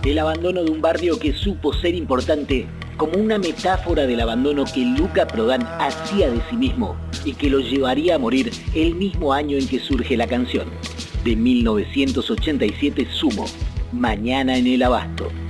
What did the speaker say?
El abandono de un barrio que supo ser importante como una metáfora del abandono que Luca Prodan hacía de sí mismo y que lo llevaría a morir el mismo año en que surge la canción. De 1987, Sumo, Mañana en el Abasto.